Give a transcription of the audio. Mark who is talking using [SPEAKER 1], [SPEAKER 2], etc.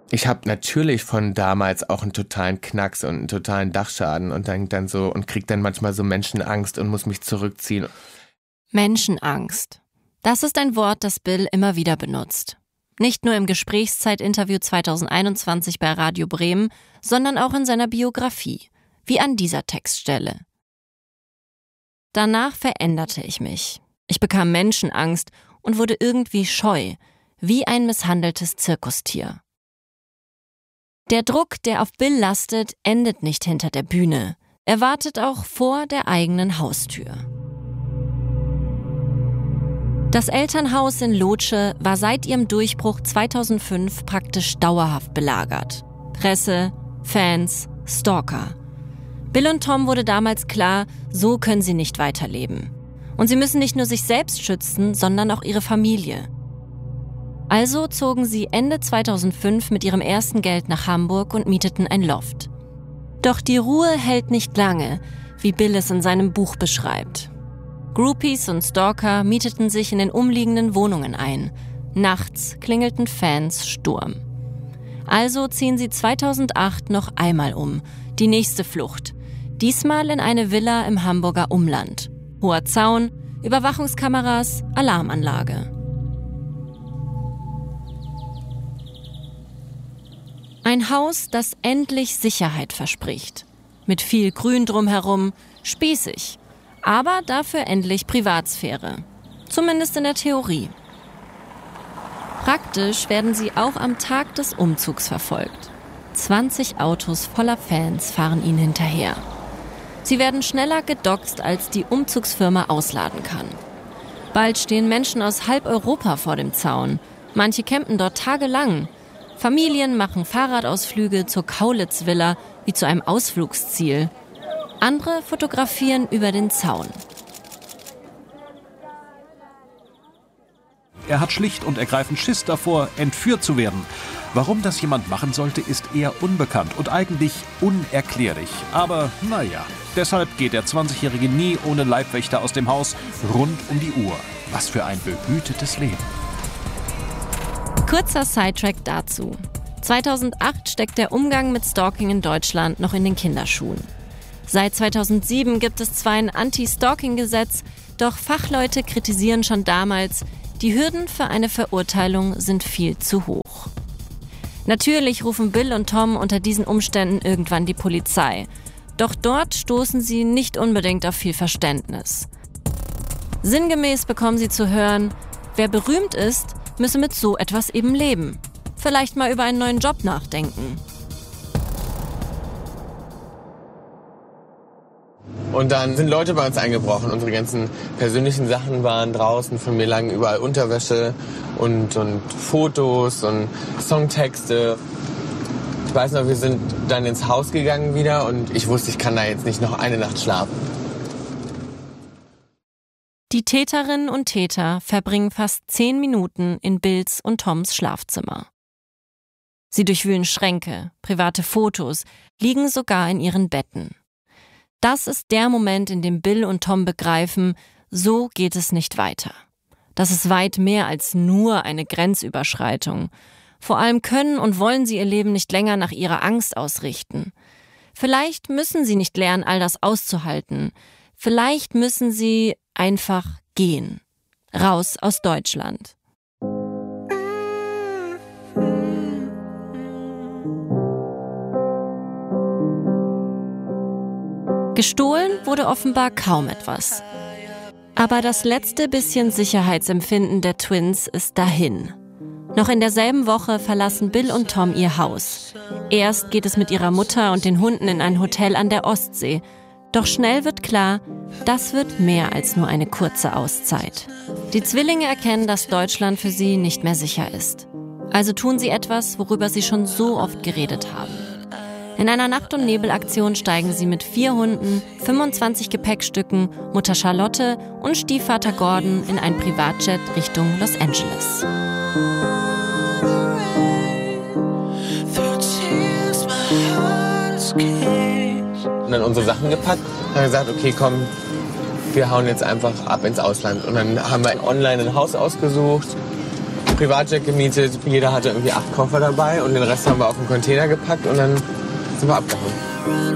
[SPEAKER 1] Ich habe natürlich von damals auch einen totalen Knacks und einen totalen Dachschaden und dann so und krieg dann manchmal so Menschenangst und muss mich zurückziehen.
[SPEAKER 2] Menschenangst. Das ist ein Wort, das Bill immer wieder benutzt. Nicht nur im Gesprächszeit-Interview 2021 bei Radio Bremen, sondern auch in seiner Biografie, wie an dieser Textstelle. Danach veränderte ich mich. Ich bekam Menschenangst und wurde irgendwie scheu, wie ein misshandeltes Zirkustier. Der Druck, der auf Bill lastet, endet nicht hinter der Bühne. Er wartet auch vor der eigenen Haustür. Das Elternhaus in Lotsche war seit ihrem Durchbruch 2005 praktisch dauerhaft belagert. Presse, Fans, Stalker. Bill und Tom wurde damals klar, so können sie nicht weiterleben. Und sie müssen nicht nur sich selbst schützen, sondern auch ihre Familie. Also zogen sie Ende 2005 mit ihrem ersten Geld nach Hamburg und mieteten ein Loft. Doch die Ruhe hält nicht lange, wie Bill es in seinem Buch beschreibt. Groupies und Stalker mieteten sich in den umliegenden Wohnungen ein. Nachts klingelten Fans Sturm. Also ziehen sie 2008 noch einmal um, die nächste Flucht. Diesmal in eine Villa im Hamburger Umland. Hoher Zaun, Überwachungskameras, Alarmanlage. Ein Haus, das endlich Sicherheit verspricht. Mit viel Grün drumherum, spießig. Aber dafür endlich Privatsphäre. Zumindest in der Theorie. Praktisch werden sie auch am Tag des Umzugs verfolgt. 20 Autos voller Fans fahren ihnen hinterher. Sie werden schneller gedoxt, als die Umzugsfirma ausladen kann. Bald stehen Menschen aus halb Europa vor dem Zaun. Manche campen dort tagelang. Familien machen Fahrradausflüge zur Kaulitz-Villa wie zu einem Ausflugsziel. Andere fotografieren über den Zaun.
[SPEAKER 3] Er hat schlicht und ergreifend Schiss davor, entführt zu werden. Warum das jemand machen sollte, ist eher unbekannt und eigentlich unerklärlich. Aber naja, deshalb geht der 20-Jährige nie ohne Leibwächter aus dem Haus rund um die Uhr. Was für ein behütetes Leben.
[SPEAKER 2] Kurzer Sidetrack dazu. 2008 steckt der Umgang mit Stalking in Deutschland noch in den Kinderschuhen. Seit 2007 gibt es zwar ein Anti-Stalking-Gesetz, doch Fachleute kritisieren schon damals, die Hürden für eine Verurteilung sind viel zu hoch. Natürlich rufen Bill und Tom unter diesen Umständen irgendwann die Polizei. Doch dort stoßen sie nicht unbedingt auf viel Verständnis. Sinngemäß bekommen sie zu hören, wer berühmt ist, müsse mit so etwas eben leben. Vielleicht mal über einen neuen Job nachdenken.
[SPEAKER 1] Und dann sind Leute bei uns eingebrochen. Unsere ganzen persönlichen Sachen waren draußen. Von mir lagen überall Unterwäsche und Fotos und Songtexte. Ich weiß noch, wir sind dann ins Haus gegangen wieder und ich wusste, ich kann da jetzt nicht noch eine Nacht schlafen.
[SPEAKER 2] Die Täterinnen und Täter verbringen fast 10 Minuten in Bills und Toms Schlafzimmer. Sie durchwühlen Schränke, private Fotos, liegen sogar in ihren Betten. Das ist der Moment, in dem Bill und Tom begreifen, so geht es nicht weiter. Das ist weit mehr als nur eine Grenzüberschreitung. Vor allem können und wollen sie ihr Leben nicht länger nach ihrer Angst ausrichten. Vielleicht müssen sie nicht lernen, all das auszuhalten. Vielleicht müssen sie einfach gehen. Raus aus Deutschland. Gestohlen wurde offenbar kaum etwas. Aber das letzte bisschen Sicherheitsempfinden der Twins ist dahin. Noch in derselben Woche verlassen Bill und Tom ihr Haus. Erst geht es mit ihrer Mutter und den Hunden in ein Hotel an der Ostsee. Doch schnell wird klar, das wird mehr als nur eine kurze Auszeit. Die Zwillinge erkennen, dass Deutschland für sie nicht mehr sicher ist. Also tun sie etwas, worüber sie schon so oft geredet haben. In einer Nacht- und Nebelaktion steigen sie mit 4 Hunden, 25 Gepäckstücken, Mutter Charlotte und Stiefvater Gordon in ein Privatjet Richtung Los Angeles.
[SPEAKER 1] Und dann unsere Sachen gepackt und dann gesagt, okay, komm, wir hauen jetzt einfach ab ins Ausland. Und dann haben wir online ein Haus ausgesucht Privatjet gemietet. Jeder hatte irgendwie 8 Koffer dabei und den Rest haben wir auf den Container gepackt und dann sind wir abgehauen.